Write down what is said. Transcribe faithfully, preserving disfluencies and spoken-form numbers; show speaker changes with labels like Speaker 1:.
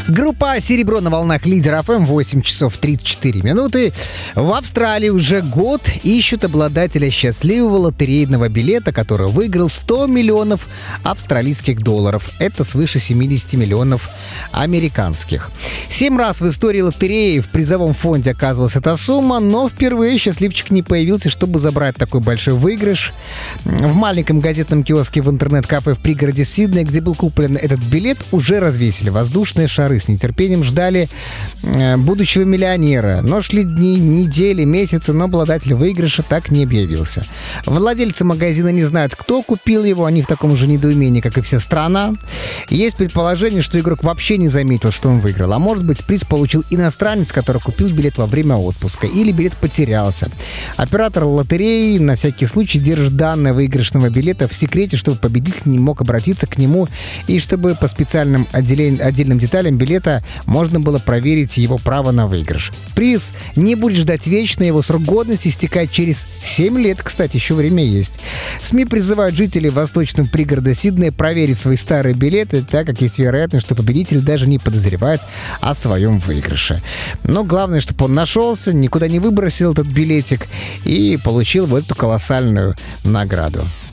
Speaker 1: Группа «Серебро» на волнах Лидер эф эм, восемь часов тридцать четыре минуты. В Австралии уже год ищут обладателя счастливого лотерейного билета, который выиграл сто миллионов австралийских долларов. Это свыше семьдесят миллионов американских. Семь раз в истории лотереи в призовом фонде оказывалась эта сумма, но впервые счастливчик не появился, чтобы забрать такой большой выигрыш. В маленьком газетном киоске в интернет-кафе в пригороде Сиднея, где был куплен этот билет, уже развесили воздушные шары. С нетерпением ждали э, будущего миллионера. Но шли дни, недели, месяцы, но обладатель выигрыша так не объявился. Владельцы магазина не знают, кто купил его. Они в таком же недоумении, как и вся страна. Есть предположение, что игрок вообще не заметил, что он выиграл. А может быть, приз получил иностранец, который купил билет во время отпуска. Или билет потерялся. Оператор лотереи на всякий случай держит данные выигрышного билета в секрете, чтобы победитель не мог обратиться к нему и чтобы по специальным отделен... отдельным деталям билета можно было проверить его право на выигрыш. Приз не будет ждать вечно, его срок годности истекает через семь лет, кстати, еще время есть. СМИ призывают жителей восточного пригорода Сиднея проверить свои старые билеты, так как есть вероятность, что победитель даже не подозревает о своем выигрыше. Но главное, чтобы он нашелся, никуда не выбросил этот билетик и получил вот эту колоссальную награду.